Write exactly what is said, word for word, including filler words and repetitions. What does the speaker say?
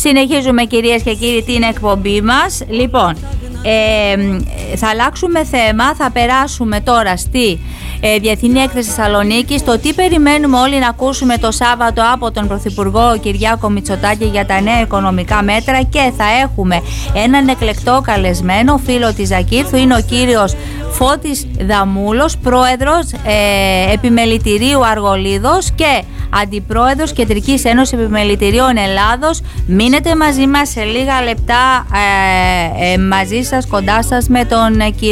Συνεχίζουμε, κυρίες και κύριοι, την εκπομπή μας. Λοιπόν, ε, θα αλλάξουμε θέμα, θα περάσουμε τώρα στη ε, Διεθνή Έκθεση Θεσσαλονίκης. Το τι περιμένουμε όλοι να ακούσουμε το Σάββατο από τον Πρωθυπουργό Κυριάκο Μητσοτάκη για τα νέα οικονομικά μέτρα, και θα έχουμε έναν εκλεκτό καλεσμένο, φίλο της Ζακύρθου, είναι ο κύριος Φώτης Δαμούλος, πρόεδρος ε, Επιμελητηρίου Αργολίδος και αντιπρόεδρος Κεντρικής Ένωσης Επιμελητηρίων Ελλάδος. Μείνετε μαζί μας, σε λίγα λεπτά ε, ε, μαζί σας, κοντά σας με τον κύριο